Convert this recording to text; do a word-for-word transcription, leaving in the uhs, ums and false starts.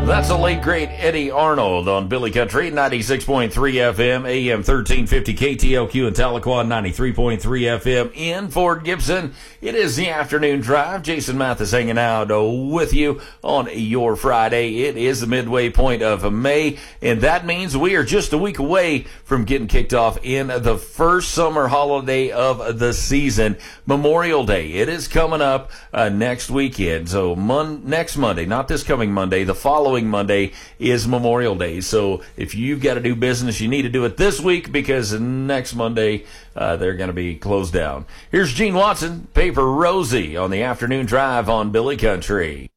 That's the late, great Eddie Arnold on Billy Country, ninety-six point three F M, A M thirteen fifty K T L Q in Tahlequah, ninety-three point three F M in Fort Gibson. It is the afternoon drive. Jason Mathis hanging out with you on your Friday. It is the midway point of May, and that means we are just a week away from getting kicked off in the first summer holiday of the season, Memorial Day. It is coming up uh, next weekend. So mon- next Monday, not this coming Monday, the following Monday is Memorial Day. So if you've got to do business, you need to do it this week because next Monday uh, they're going to be closed down. Here's Gene Watson, Paper Rosie on the afternoon drive on Billy Country.